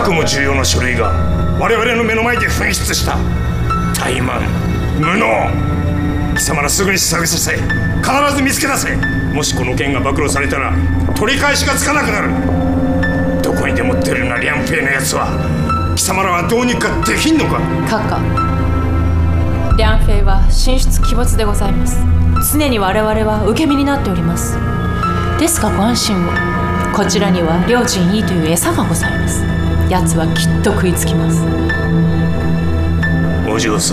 くも重要な書類が我々の目の前で紛失した。怠慢無能。貴様らすぐに探させ、必ず見つけ出せ。もしこの件が暴露されたら取り返しがつかなくなる。どこにでも出るな梁平のやつは。貴様らはどうにかできんのか。 閣下、梁平は神出鬼没でございます。常に我々は受け身になっております。ですがご安心を。こちらには両陣いいという餌がございます。奴はきっと食いつきます。 お嬢様、